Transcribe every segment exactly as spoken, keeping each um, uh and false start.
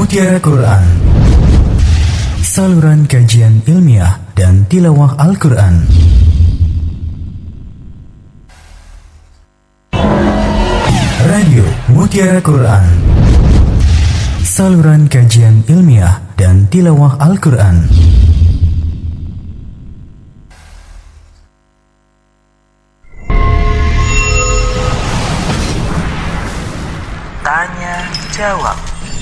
Mutiara Quran, saluran kajian ilmiah dan tilawah Al-Quran. Radio Mutiara Quran, saluran kajian ilmiah dan tilawah Al-Quran. Tanya jawab.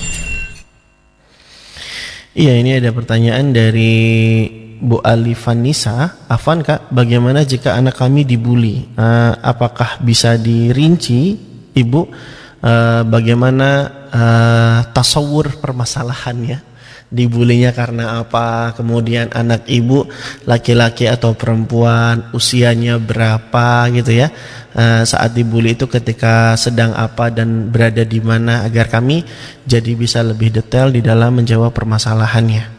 Iya, ini ada pertanyaan dari Bu Alifanisa. Afan Kak, bagaimana jika anak kami dibully? Uh, apakah bisa dirinci, Ibu? Uh, bagaimana uh, tasawur permasalahannya? Dibulinya karena apa? Kemudian anak ibu laki-laki atau perempuan, usianya berapa gitu ya? Uh, saat dibully itu ketika sedang apa dan berada di mana, agar kami jadi bisa lebih detail di dalam menjawab permasalahannya.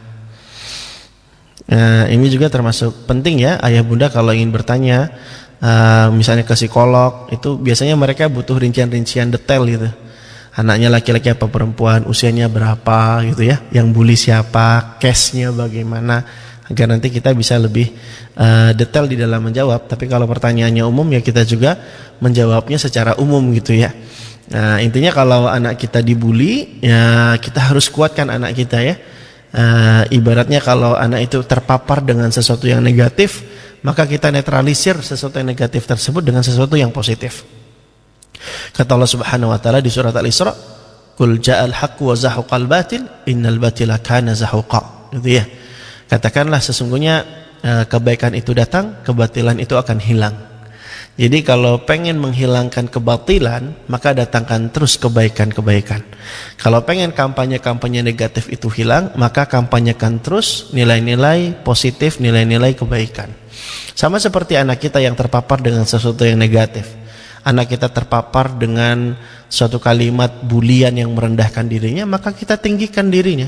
Uh, ini juga termasuk penting ya, ayah bunda kalau ingin bertanya, uh, misalnya ke psikolog, itu biasanya mereka butuh rincian-rincian detail gitu. Anaknya laki-laki apa perempuan, usianya berapa gitu ya, yang bully siapa, case-nya bagaimana, agar nanti kita bisa lebih uh, detail di dalam menjawab. Tapi kalau pertanyaannya umum ya kita juga menjawabnya secara umum gitu ya. Nah, intinya kalau anak kita dibully ya kita harus kuatkan anak kita ya. Uh, ibaratnya kalau anak itu terpapar dengan sesuatu yang negatif, maka kita netralisir sesuatu yang negatif tersebut dengan sesuatu yang positif. Kata Allah Subhanahu wa taala di surat Al-Isra, "Qul ja'al haqqu wa zahuqal batil, innal batila kana zahuqa." Gitu ya. Katakanlah sesungguhnya uh, kebaikan itu datang, kebatilan itu akan hilang. Jadi kalau pengen menghilangkan kebatilan, maka datangkan terus kebaikan-kebaikan. Kalau pengen kampanye-kampanye negatif itu hilang, maka kampanyekan terus nilai-nilai positif, nilai-nilai kebaikan. Sama seperti anak kita yang terpapar dengan sesuatu yang negatif. Anak kita terpapar dengan suatu kalimat bulian yang merendahkan dirinya, maka kita tinggikan dirinya.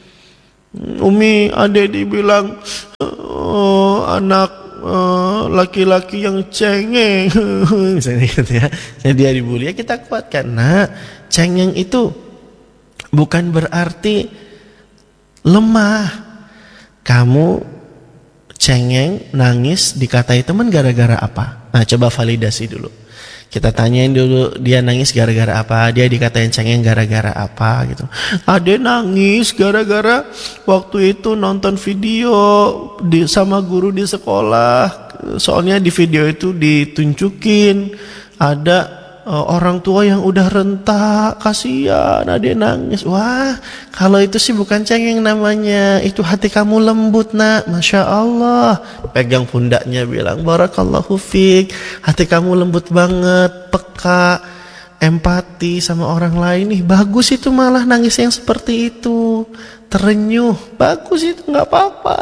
Umi, adik dibilang oh, anak uh, laki-laki yang cengeng, misalnya gitu ya. Jadi dia dibully, ya kita kuatkan. Nah, cengeng itu bukan berarti lemah. Kamu cengeng, nangis, dikatai teman gara-gara apa? Nah, coba validasi dulu. Kita tanyain dulu dia nangis gara-gara apa, dia dikatain cengeng gara-gara apa gitu. Ade nangis gara-gara waktu itu nonton video di, sama guru di sekolah. Soalnya di video itu ditunjukin ada uh, orang tua yang udah renta, kasihan Ade nangis. Wah, kalau itu sih bukan cengeng namanya, itu hati kamu lembut nak, Masya Allah. Pegang pundaknya bilang barakallahu fiik, hati kamu lembut banget, peka, empati sama orang lain nih. Bagus itu malah nangis yang seperti itu, terenyuh, bagus itu, gak apa-apa.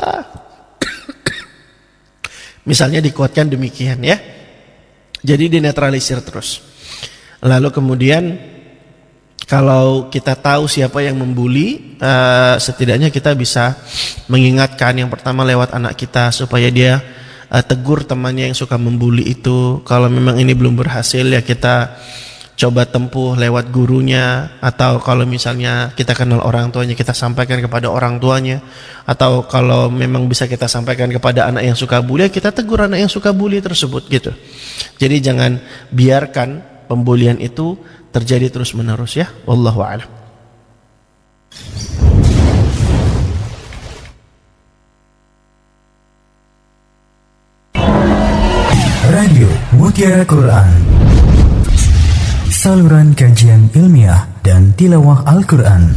Misalnya dikuatkan demikian ya. Jadi dinetralisir terus. Lalu kemudian kalau kita tahu siapa yang membuli, uh, setidaknya kita bisa mengingatkan yang pertama lewat anak kita supaya dia uh, tegur temannya yang suka membuli itu. Kalau memang ini belum berhasil ya kita coba tempuh lewat gurunya, atau kalau misalnya kita kenal orang tuanya kita sampaikan kepada orang tuanya, atau kalau memang bisa kita sampaikan kepada anak yang suka bully kita tegur anak yang suka bully tersebut gitu. Jadi jangan biarkan pembulian itu terjadi terus menerus ya. Wallahu a'lam. Radio Mutiara Quran, saluran kajian ilmiah dan tilawah Al-Quran.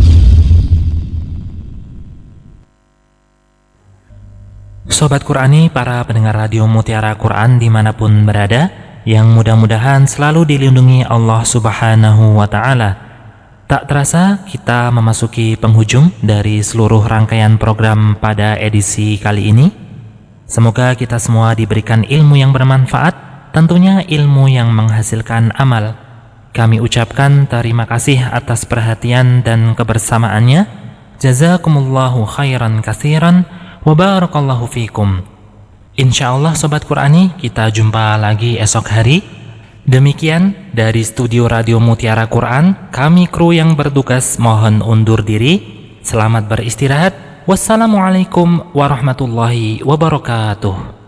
Sobat Qurani, para pendengar radio Mutiara Quran dimanapun berada, yang mudah-mudahan selalu dilindungi Allah Subhanahu wa Ta'ala. Tak terasa kita memasuki penghujung dari seluruh rangkaian program pada edisi kali ini. Semoga kita semua diberikan ilmu yang bermanfaat, tentunya ilmu yang menghasilkan amal. Kami ucapkan terima kasih atas perhatian dan kebersamaannya. Jazakumullahu khairan katsiran wa barakallahu fikum. Insyaallah Sobat Qurani, kita jumpa lagi esok hari. Demikian dari studio Radio Mutiara Quran, kami kru yang bertugas mohon undur diri. Selamat beristirahat. Wassalamualaikum warahmatullahi wabarakatuh.